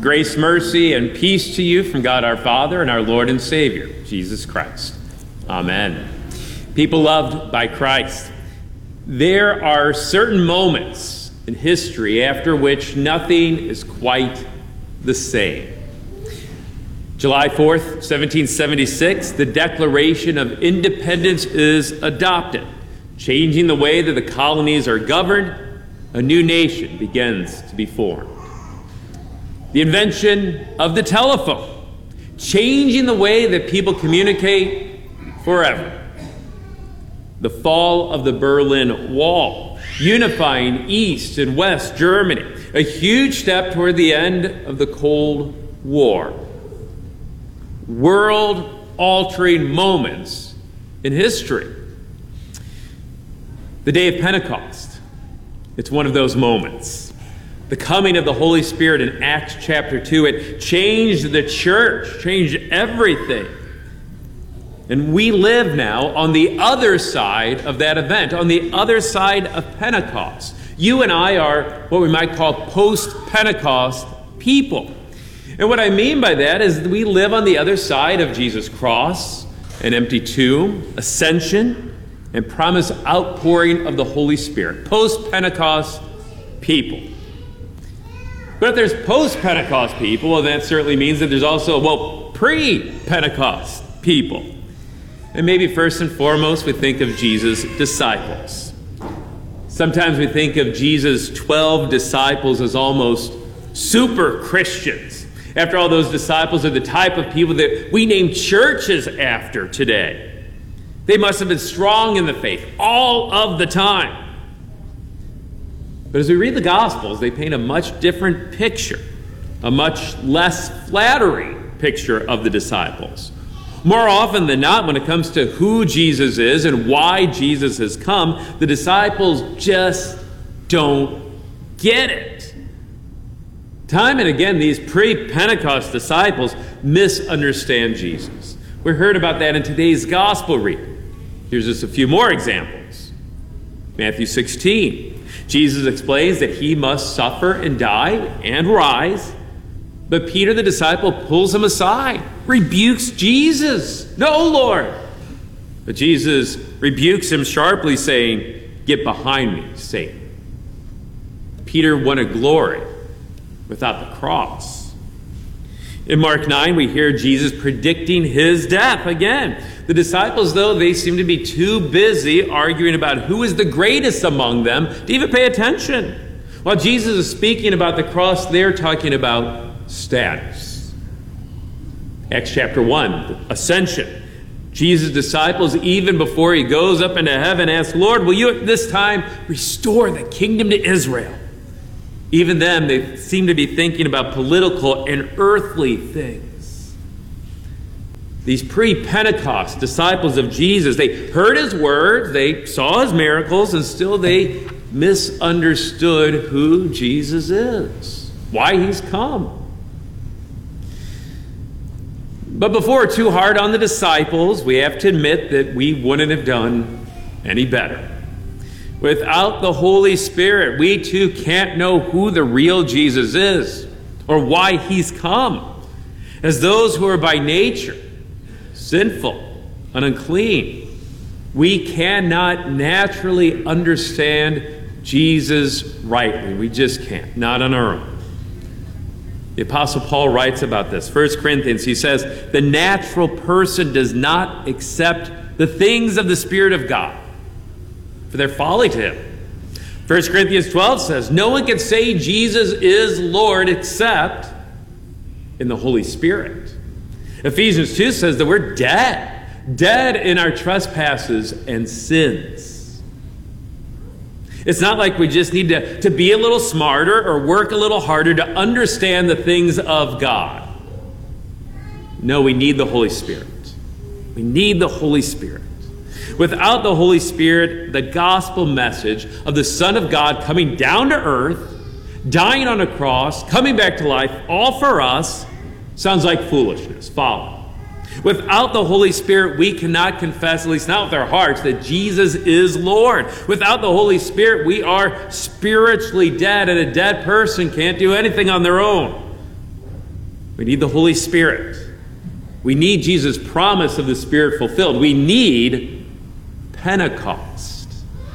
Grace, mercy, and peace to you from God our Father and our Lord and Savior, Jesus Christ. Amen. People loved by Christ, there are certain moments in history after which nothing is quite the same. July 4th, 1776, the Declaration of Independence is adopted, changing the way that the colonies are governed. A new nation begins to be formed. The invention of the telephone, changing the way that people communicate forever. The fall of the Berlin Wall, unifying East and West Germany, a huge step toward the end of the Cold War. World-altering moments in history. The day of Pentecost, it's one of those moments. The coming of the Holy Spirit in Acts chapter 2, it changed the church, changed everything. And we live now on the other side of that event, on the other side of Pentecost. You and I are what we might call post-Pentecost people. And what I mean by that is that we live on the other side of Jesus' cross, an empty tomb, ascension, and promised outpouring of the Holy Spirit. Post-Pentecost people. But if there's post-Pentecost people, well, that certainly means that there's also, pre-Pentecost people. And maybe first and foremost, we think of Jesus' disciples. Sometimes we think of Jesus' 12 disciples as almost super Christians. After all, those disciples are the type of people that we name churches after today. They must have been strong in the faith all of the time. But as we read the Gospels, they paint a much different picture, a much less flattering picture of the disciples. More often than not, when it comes to who Jesus is and why Jesus has come, the disciples just don't get it. Time and again, these pre-Pentecost disciples misunderstand Jesus. We heard about that in today's Gospel reading. Here's just a few more examples. Matthew 16. Jesus explains that he must suffer and die and rise. But Peter, the disciple, pulls him aside, rebukes Jesus. No, Lord. But Jesus rebukes him sharply, saying, "Get behind me, Satan." Peter wanted glory without the cross. In Mark 9, we hear Jesus predicting his death again. The disciples, though, they seem to be too busy arguing about who is the greatest among them to even pay attention. While Jesus is speaking about the cross, they're talking about status. Acts chapter 1, ascension. Jesus' disciples, even before he goes up into heaven, ask, "Lord, will you at this time restore the kingdom to Israel?" Even then, they seem to be thinking about political and earthly things. These pre-Pentecost disciples of Jesus, they heard his words, they saw his miracles, and still they misunderstood who Jesus is, why he's come. But before we're too hard on the disciples, we have to admit that we wouldn't have done any better. Without the Holy Spirit, we too can't know who the real Jesus is or why he's come. As those who are by nature sinful and unclean, we cannot naturally understand Jesus rightly. We just can't, not on our own. The Apostle Paul writes about this. 1 Corinthians, he says, "The natural person does not accept the things of the Spirit of God, for they're folly to him." 1 Corinthians 12 says, "No one can say Jesus is Lord except in the Holy Spirit." Ephesians 2 says that we're dead in our trespasses and sins. It's not like we just need to be a little smarter or work a little harder to understand the things of God. No, we need the Holy Spirit. We need the Holy Spirit. Without the Holy Spirit, the gospel message of the Son of God coming down to earth, dying on a cross, coming back to life, all for us, sounds like foolishness, folly. Without the Holy Spirit, we cannot confess, at least not with our hearts, that Jesus is Lord. Without the Holy Spirit, we are spiritually dead, and a dead person can't do anything on their own. We need the Holy Spirit. We need Jesus' promise of the Spirit fulfilled. We need Pentecost.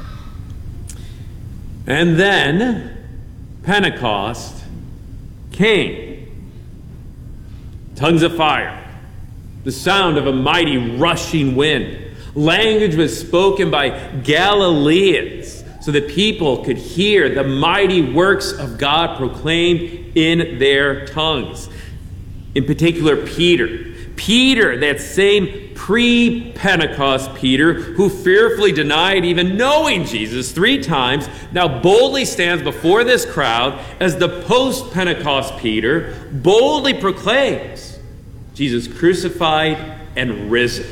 And then Pentecost came. Tongues of fire, the sound of a mighty rushing wind. Language was spoken by Galileans so that people could hear the mighty works of God proclaimed in their tongues. In particular, Peter. Peter, that same pre-Pentecost Peter, who fearfully denied even knowing Jesus 3 times, now boldly stands before this crowd as the post-Pentecost Peter boldly proclaims Jesus crucified and risen.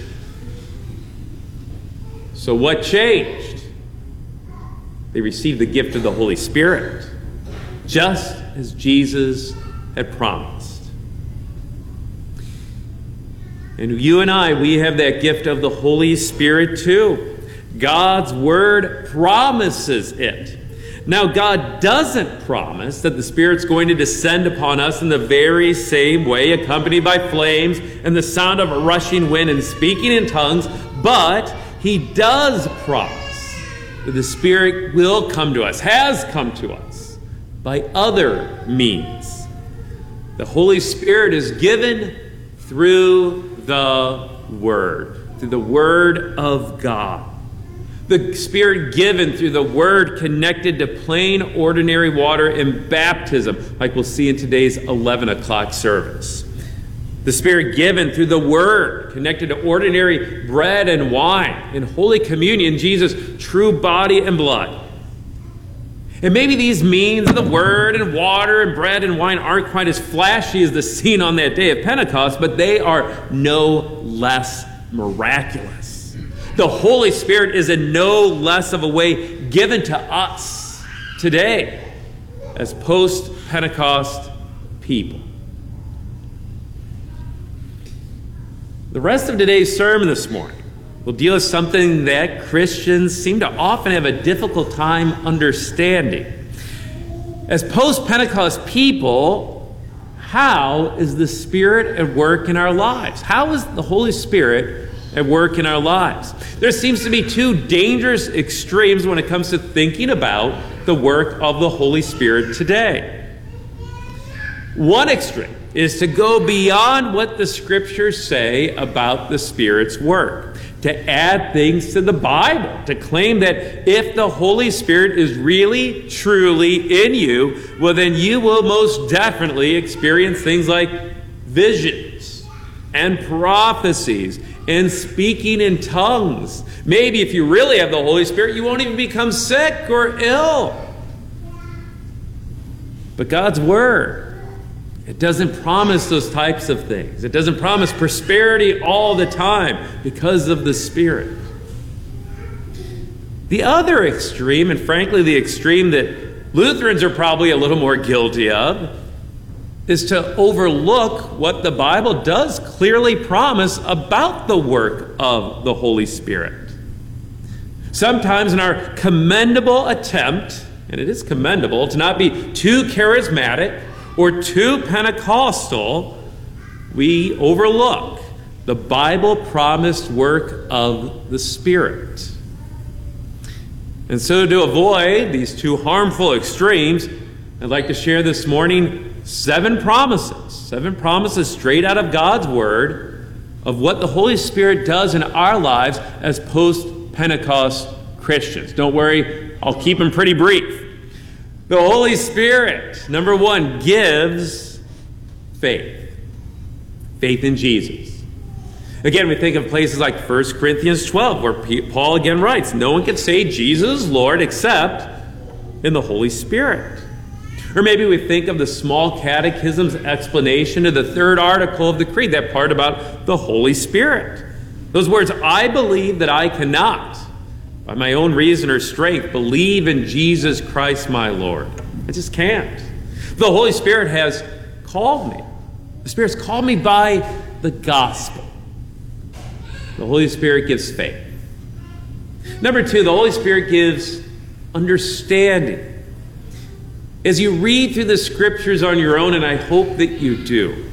So what changed? They received the gift of the Holy Spirit, just as Jesus had promised. And you and I, we have that gift of the Holy Spirit too. God's Word promises it. Now, God doesn't promise that the Spirit's going to descend upon us in the very same way, accompanied by flames and the sound of a rushing wind and speaking in tongues, but He does promise that the Spirit will come to us, has come to us, by other means. The Holy Spirit is given through the Word, through the Word of God. The Spirit given through the Word connected to plain, ordinary water in baptism, like we'll see in today's 11 o'clock service. The Spirit given through the Word, connected to ordinary bread and wine in Holy Communion, Jesus' true body and blood. And maybe these means of the Word and water and bread and wine aren't quite as flashy as the scene on that day of Pentecost, but they are no less miraculous. The Holy Spirit is in no less of a way given to us today as post-Pentecost people. The rest of today's sermon this morning will deal with something that Christians seem to often have a difficult time understanding. As post-Pentecost people, how is the Spirit at work in our lives? How is the Holy Spirit at work in our lives? There seems to be 2 dangerous extremes when it comes to thinking about the work of the Holy Spirit today. One extreme is to go beyond what the Scriptures say about the Spirit's work, to add things to the Bible, to claim that if the Holy Spirit is really, truly in you, well, then you will most definitely experience things like visions and prophecies and speaking in tongues. Maybe if you really have the Holy Spirit, you won't even become sick or ill. But God's Word, it doesn't promise those types of things. It doesn't promise prosperity all the time because of the Spirit. The other extreme, and frankly the extreme that Lutherans are probably a little more guilty of, is to overlook what the Bible does clearly promise about the work of the Holy Spirit. Sometimes in our commendable attempt, and it is commendable, to not be too charismatic or too Pentecostal, we overlook the Bible-promised work of the Spirit. And so to avoid these 2 harmful extremes, I'd like to share this morning 7 promises straight out of God's Word of what the Holy Spirit does in our lives as post-Pentecost Christians. Don't worry, I'll keep them pretty brief. The Holy Spirit, number 1, gives faith. Faith in Jesus. Again, we think of places like 1 Corinthians 12, where Paul again writes, no one can say Jesus is Lord except in the Holy Spirit. Or maybe we think of the Small Catechism's explanation of the 3rd article of the Creed, that part about the Holy Spirit. Those words, I believe that I cannot, by my own reason or strength, believe in Jesus Christ my Lord. I just can't. The Holy Spirit has called me. The Spirit's called me by the gospel. The Holy Spirit gives faith. Number 2, the Holy Spirit gives understanding. As you read through the Scriptures on your own, and I hope that you do,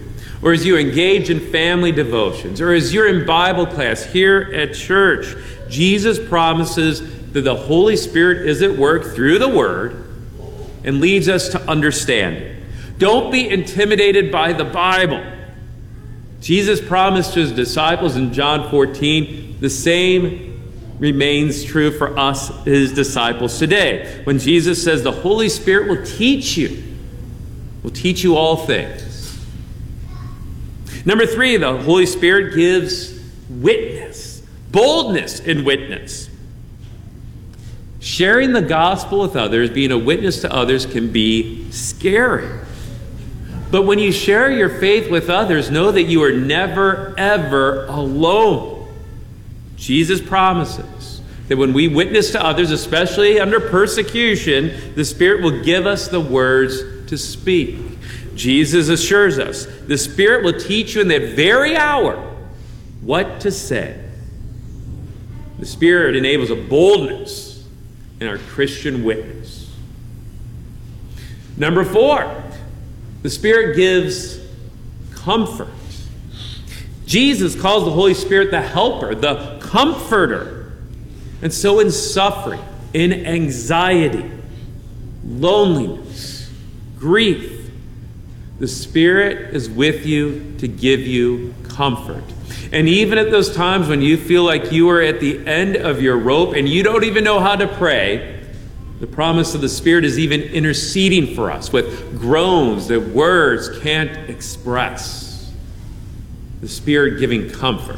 or as you engage in family devotions, or as you're in Bible class here at church, Jesus promises that the Holy Spirit is at work through the Word and leads us to understand it. Don't be intimidated by the Bible. Jesus promised to his disciples in John 14, the same remains true for us, his disciples today. When Jesus says the Holy Spirit will teach you all things. Number 3, the Holy Spirit gives witness, boldness in witness. Sharing the gospel with others, being a witness to others, can be scary. But when you share your faith with others, know that you are never, ever alone. Jesus promises that when we witness to others, especially under persecution, the Spirit will give us the words to speak. Jesus assures us the Spirit will teach you in that very hour what to say. The Spirit enables a boldness in our Christian witness. Number 4, the Spirit gives comfort. Jesus calls the Holy Spirit the helper, the comforter. And so in suffering, in anxiety, loneliness, grief, the Spirit is with you to give you comfort. And even at those times when you feel like you are at the end of your rope and you don't even know how to pray, the promise of the Spirit is even interceding for us with groans that words can't express. The Spirit giving comfort.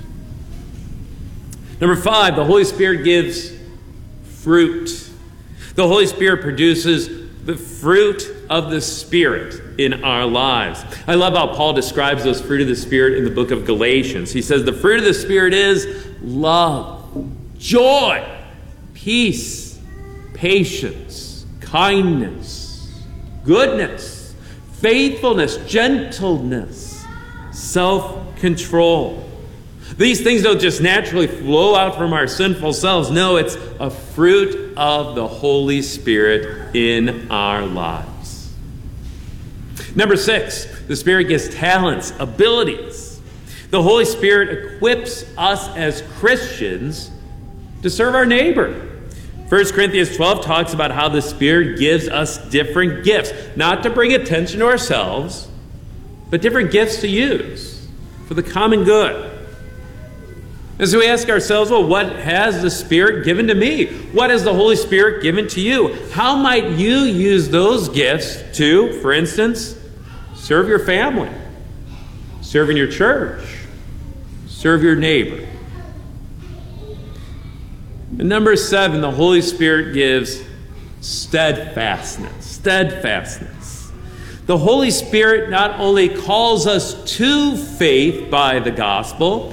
Number 5, the Holy Spirit gives fruit. The Holy Spirit produces the fruit of the Spirit in our lives. I love how Paul describes those fruit of the Spirit in the book of Galatians. He says the fruit of the Spirit is love, joy, peace, patience, kindness, goodness, faithfulness, gentleness, self-control. These things don't just naturally flow out from our sinful selves. No, it's a fruit of the Holy Spirit in our lives. Number 6, the Spirit gives talents, abilities. The Holy Spirit equips us as Christians to serve our neighbor. 1 Corinthians 12 talks about how the Spirit gives us different gifts, not to bring attention to ourselves, but different gifts to use for the common good. And so we ask ourselves, well, what has the Spirit given to me? What has the Holy Spirit given to you? How might you use those gifts to, for instance, serve your family, serve in your church, serve your neighbor? And number 7, the Holy Spirit gives steadfastness. Steadfastness. The Holy Spirit not only calls us to faith by the gospel,